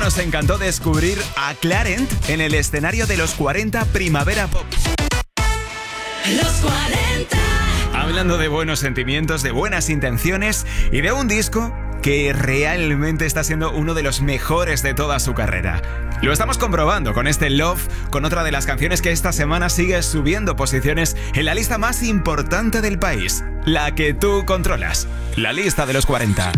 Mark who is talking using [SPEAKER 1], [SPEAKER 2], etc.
[SPEAKER 1] nos encantó descubrir a Clarent en el escenario de los 40 Primavera Pop.
[SPEAKER 2] Los 40.
[SPEAKER 1] Hablando de buenos sentimientos, de buenas intenciones y de un disco que realmente está siendo uno de los mejores de toda su carrera. Lo estamos comprobando con este Love, con otra de las canciones que esta semana sigue subiendo posiciones en la lista más importante del país, la que tú controlas, la lista de los 40.